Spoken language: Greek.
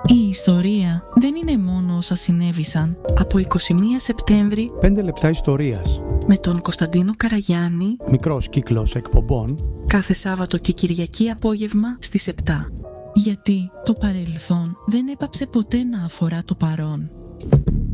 Η ιστορία δεν είναι μόνο όσα συνέβησαν. Από 21 Σεπτέμβρη 5 λεπτά ιστορίας με τον Κωνσταντίνο Καραγιάννη, μικρός κύκλος εκπομπών, κάθε Σάββατο και Κυριακή απόγευμα στις 7. Γιατί το παρελθόν δεν έπαψε ποτέ να αφορά το παρόν.